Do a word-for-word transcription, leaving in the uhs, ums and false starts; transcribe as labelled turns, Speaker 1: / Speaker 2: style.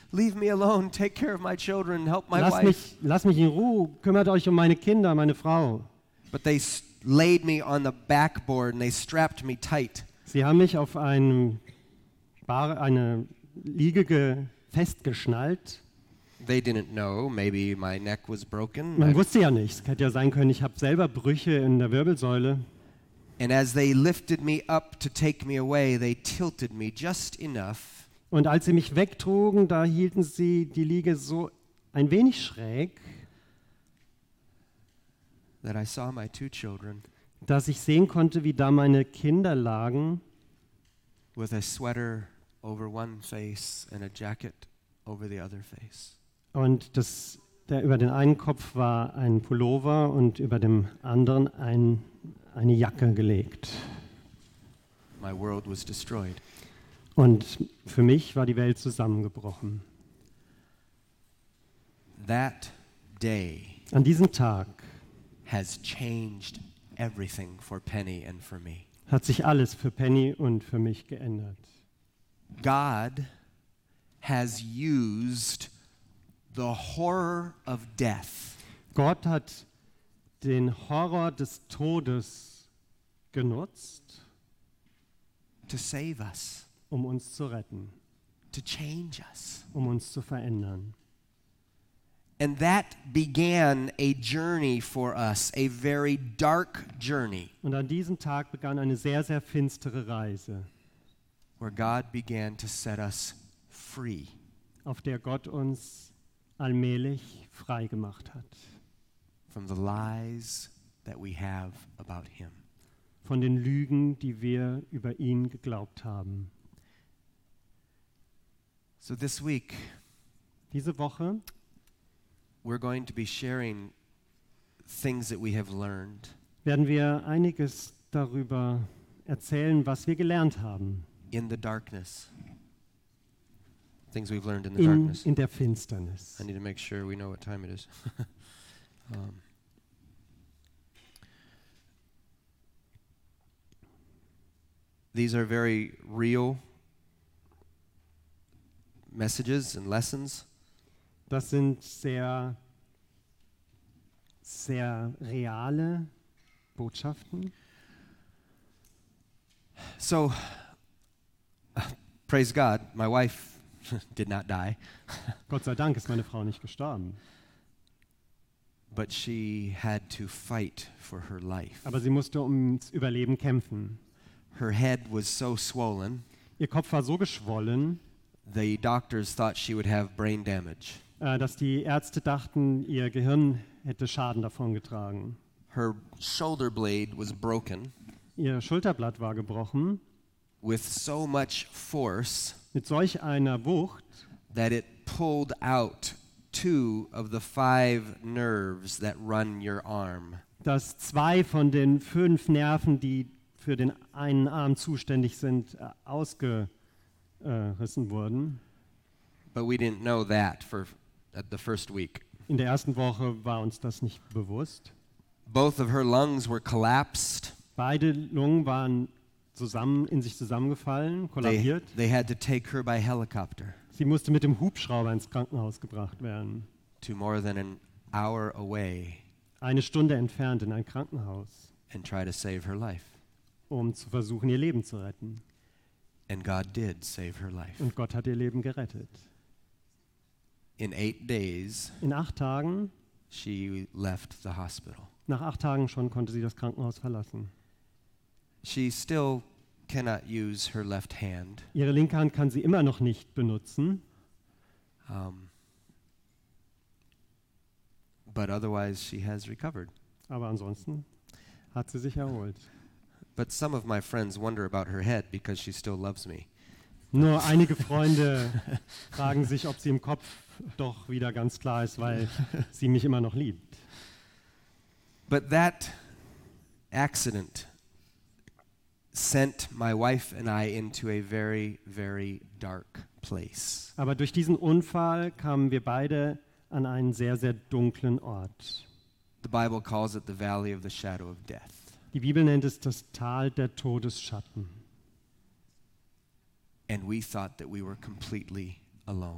Speaker 1: Leave me alone, take care of my children, help my
Speaker 2: Lass
Speaker 1: wife.
Speaker 2: mich, lass mich in Ruhe, kümmert euch um meine Kinder, meine Frau.
Speaker 1: But they s- laid me on the backboard and they strapped me tight.
Speaker 2: Sie haben mich auf einem Bar, eine Liege ge, festgeschnallt.
Speaker 1: They didn't know, maybe my neck was broken.
Speaker 2: Man
Speaker 1: I-
Speaker 2: wusste ja nicht, es hätte ja sein können, ich habe selber Brüche in der Wirbelsäule.
Speaker 1: And as they lifted me up to take me away, they tilted me just enough
Speaker 2: Und als sie mich wegtrugen, da hielten sie die Liege so ein wenig schräg,
Speaker 1: that I saw my two children
Speaker 2: dass ich sehen konnte, wie da meine Kinder lagen,
Speaker 1: with a sweater over one face and a jacket over the other face.
Speaker 2: und das, der, über den einen Kopf war ein Pullover und über dem anderen ein, eine Jacke gelegt.
Speaker 1: My world was destroyed.
Speaker 2: Und für mich war die Welt zusammengebrochen.
Speaker 1: That day
Speaker 2: An diesem Tag
Speaker 1: has changed everything for Penny and for me.
Speaker 2: hat sich alles für Penny und für mich geändert.
Speaker 1: God has used the horror of death
Speaker 2: Gott hat den Horror des Todes genutzt,
Speaker 1: to save us,
Speaker 2: um uns zu retten,
Speaker 1: to change us.
Speaker 2: um uns zu verändern.
Speaker 1: And that began a journey for us, a very dark journey,
Speaker 2: Und an diesem Tag begann eine sehr, sehr finstere Reise,
Speaker 1: where God began to set us free.
Speaker 2: auf der Gott uns allmählich frei gemacht hat.
Speaker 1: From the lies that we have about him.
Speaker 2: Von den Lügen, die wir über ihn geglaubt haben.
Speaker 1: So this week,
Speaker 2: Diese Woche
Speaker 1: we're going to be sharing things that we have learned
Speaker 2: werden wir einiges darüber erzählen, was wir gelernt haben
Speaker 1: in the darkness. Things we've learned in the
Speaker 2: in,
Speaker 1: darkness.
Speaker 2: in der Finsternis.
Speaker 1: I need to make sure we know what time it is. um, these are very real messages and lessons.
Speaker 2: Das sind sehr, sehr reale Botschaften.
Speaker 1: So, uh, praise God, my wife did not die,
Speaker 2: Gott sei Dank ist meine Frau nicht gestorben.
Speaker 1: but she had to fight for her life.
Speaker 2: Aber sie musste ums Überleben kämpfen.
Speaker 1: Her head was so swollen,
Speaker 2: Ihr Kopf war so geschwollen,
Speaker 1: the doctors thought she would have brain damage.
Speaker 2: äh, dass die Ärzte dachten, ihr Gehirn hätte Schaden davongetragen.
Speaker 1: Her shoulder blade was broken
Speaker 2: Ihr Schulterblatt war gebrochen
Speaker 1: with so much force
Speaker 2: mit solch einer Wucht,
Speaker 1: that it pulled out two of the five nerves that run your arm.
Speaker 2: dass zwei von den fünf Nerven, die für den einen Arm zuständig sind, äh, ausgerissen wurden.
Speaker 1: But we didn't know that for at the first week.
Speaker 2: In der ersten Woche war uns das nicht bewusst.
Speaker 1: Both of her lungs were collapsed.
Speaker 2: Beide Lungen waren zusammen, in sich zusammengefallen,
Speaker 1: They,
Speaker 2: kollabiert.
Speaker 1: they had to take her by helicopter
Speaker 2: Sie musste mit dem Hubschrauber ins Krankenhaus gebracht werden.
Speaker 1: to more than an hour away
Speaker 2: Eine Stunde entfernt in ein Krankenhaus,
Speaker 1: and try to save her life.
Speaker 2: um zu versuchen, ihr Leben zu retten.
Speaker 1: And God did save her life.
Speaker 2: Und Gott hat ihr Leben gerettet.
Speaker 1: In eight days,
Speaker 2: In acht Tagen,
Speaker 1: she left the hospital.
Speaker 2: nach acht Tagen schon, konnte sie das Krankenhaus verlassen.
Speaker 1: She still cannot use her left hand.
Speaker 2: Ihre linke Hand kann sie immer noch nicht benutzen,
Speaker 1: Um, but otherwise, she has recovered.
Speaker 2: aber ansonsten hat sie sich erholt.
Speaker 1: But some of my friends wonder about her head because she still loves me.
Speaker 2: Nur einige Freunde fragen sich, ob sie im Kopf doch wieder ganz klar ist, weil sie mich immer noch liebt.
Speaker 1: But that accident sent my wife and I into a very, very dark place.
Speaker 2: Aber durch diesen Unfall kamen wir beide an einen sehr, sehr dunklen Ort.
Speaker 1: The Bible calls it the valley of the shadow of death.
Speaker 2: Die Bibel nennt es das Tal der Todesschatten.
Speaker 1: And we thought that we were completely alone.